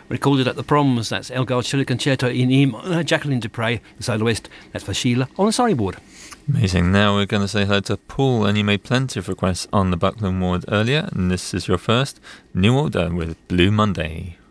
Recorded at the Proms, that's Elgar Cello Concerto in E minor, Jacqueline Dupre, the soloist, that's for Sheila on the storyboard. Amazing. Now we're going to say hello to Paul, and you made plenty of requests on the Buckland Ward earlier, and this is your first New Order with Blue Monday.